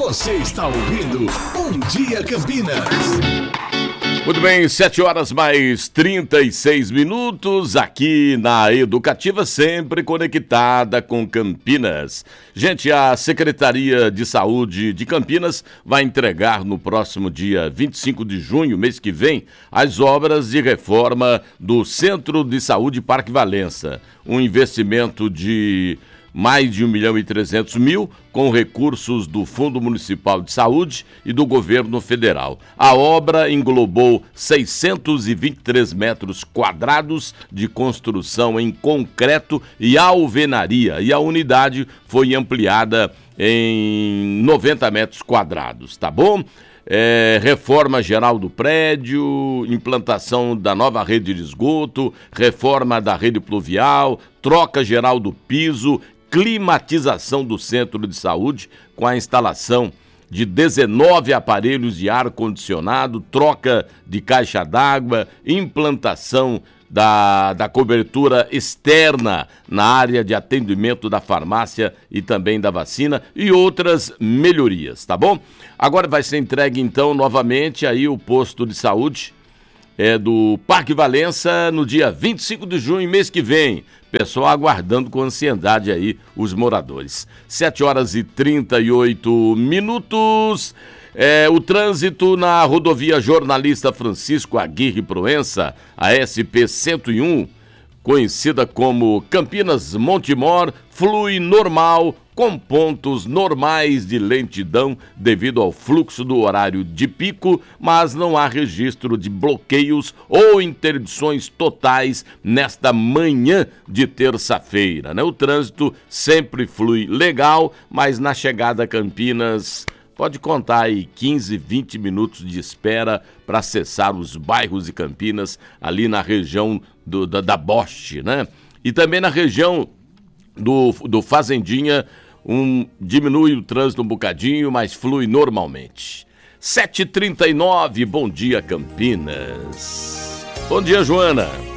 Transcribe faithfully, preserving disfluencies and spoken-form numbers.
Você está ouvindo Bom Dia Campinas. Muito bem, sete horas mais trinta e seis minutos aqui na Educativa, sempre conectada com Campinas. Gente, a Secretaria de Saúde de Campinas vai entregar no próximo dia vinte e cinco de junho, mês que vem, as obras de reforma do Centro de Saúde Parque Valença. Um investimento de mais de um milhão e trezentos mil, com recursos do Fundo Municipal de Saúde e do Governo Federal. A obra englobou seiscentos e vinte e três metros quadrados de construção em concreto e alvenaria, e a unidade foi ampliada em noventa metros quadrados, tá bom? É, reforma geral do prédio, implantação da nova rede de esgoto, reforma da rede pluvial, troca geral do piso, climatização do centro de saúde com a instalação de dezenove aparelhos de ar-condicionado, troca de caixa d'água, implantação da, da cobertura externa na área de atendimento da farmácia e também da vacina e outras melhorias, tá bom? Agora vai ser entregue então novamente aí o posto de saúde é, do Parque Valença no dia vinte e cinco de junho, mês que vem. Pessoal aguardando com ansiedade aí os moradores. sete horas e trinta e oito minutos. É, o trânsito na rodovia Jornalista Francisco Aguirre Proença, a S P cento e um, conhecida como Campinas Montemor, flui normal, com pontos normais de lentidão devido ao fluxo do horário de pico, mas não há registro de bloqueios ou interdições totais nesta manhã de terça-feira, né? O trânsito sempre flui legal, mas na chegada a Campinas pode contar aí quinze, vinte minutos de espera para acessar os bairros de Campinas, ali na região do, da, da Bosch, né? E também na região do, do Fazendinha, um, diminui o trânsito um bocadinho, mas flui normalmente. sete e trinta e nove, bom dia Campinas. Bom dia, Joana.